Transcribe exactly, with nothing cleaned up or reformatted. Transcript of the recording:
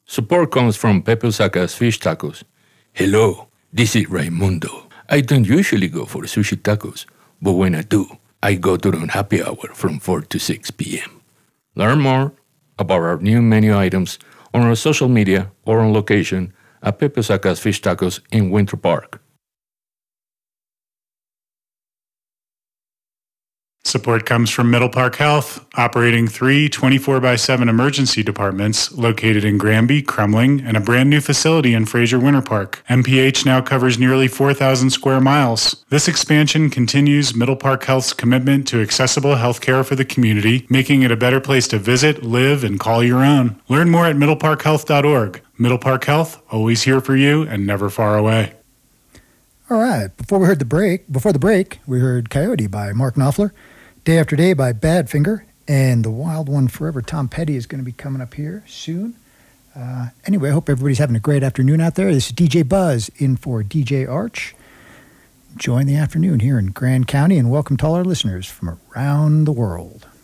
Support comes from Pepe Osaka's Fish Tacos. Hello, this is Raimundo. I don't usually go for sushi tacos, but when I do, I go during happy hour from four to six p.m. Learn more about our new menu items on our social media or on location at Pepe Osaka's Fish Tacos in Winter Park. Support comes from Middle Park Health, operating three twenty-four by seven emergency departments located in Granby, Kremling, and a brand new facility in Fraser Winter Park. M P H now covers nearly four thousand square miles. This expansion continues Middle Park Health's commitment to accessible health care for the community, making it a better place to visit, live, and call your own. Learn more at middle park health dot org. Middle Park Health, always here for you and never far away. All right, before we heard the break, before the break, we heard Coyote by Mark Knopfler. Day After Day by Badfinger, and The Wild One Forever, Tom Petty, is going to be coming up here soon. Uh, anyway, I hope everybody's having a great afternoon out there. This is D J Buzz in for D J Arch. Enjoying the afternoon here in Grand County, and welcome to all our listeners from around the world.